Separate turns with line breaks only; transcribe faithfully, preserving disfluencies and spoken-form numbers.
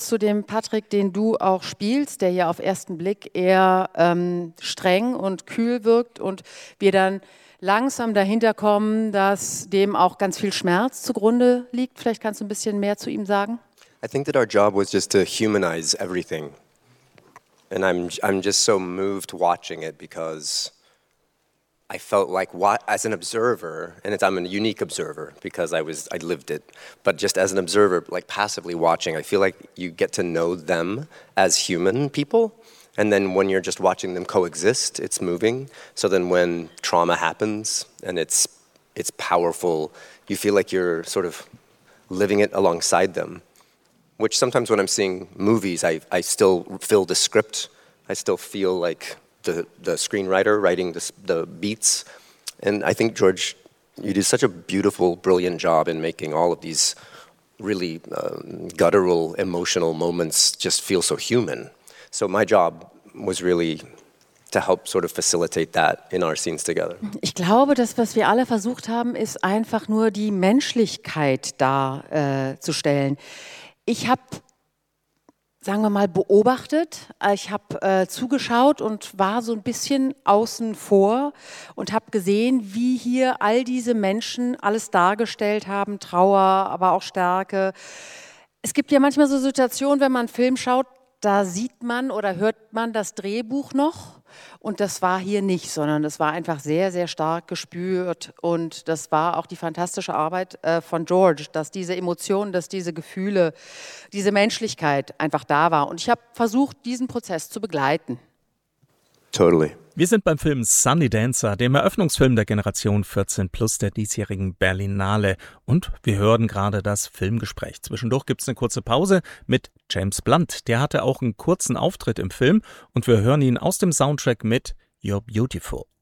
zu dem Patrick, den du auch spielst, der hier auf ersten Blick eher ähm, streng und kühl wirkt und wir dann langsam dahinter kommen, dass dem auch ganz viel Schmerz zugrunde liegt. Vielleicht kannst du ein bisschen mehr zu ihm sagen?
I think that our job was just to humanize everything. And I'm I'm just so moved watching it because I felt like what, as an observer, and it's, I'm a unique observer because I was I lived it, but just as an observer, like passively watching, I feel like you get to know them as human people, and then when you're just watching them coexist, it's moving. So then when trauma happens and it's it's powerful, you feel like you're sort of living it alongside them. Which sometimes when I'm seeing movies, I I still feel the script, I still feel like the the screenwriter writing the, the beats. And I think, George, you did such a beautiful, brilliant job in making all of these really um, guttural, emotional moments just feel so human. So my job was really to help sort of facilitate that in our scenes together.
Ich glaube, das, was wir alle versucht haben, ist einfach nur die Menschlichkeit darzustellen. Äh, ich habe sagen wir mal, beobachtet. Ich habe äh, zugeschaut und war so ein bisschen außen vor und habe gesehen, wie hier all diese Menschen alles dargestellt haben, Trauer, aber auch Stärke. Es gibt ja manchmal so Situationen, wenn man einen Film schaut, da sieht man oder hört man das Drehbuch noch und das war hier nicht, sondern das war einfach sehr, sehr stark gespürt und das war auch die fantastische Arbeit äh, von George, dass diese Emotionen, dass diese Gefühle, diese Menschlichkeit einfach da war und ich habe versucht, diesen Prozess zu begleiten.
Totally.
Wir sind beim Film Sunny Dancer, dem Eröffnungsfilm der Generation vierzehn plus der diesjährigen Berlinale. Und wir hören gerade das Filmgespräch. Zwischendurch gibt es eine kurze Pause mit James Blunt. Der hatte auch einen kurzen Auftritt im Film und wir hören ihn aus dem Soundtrack mit You're Beautiful.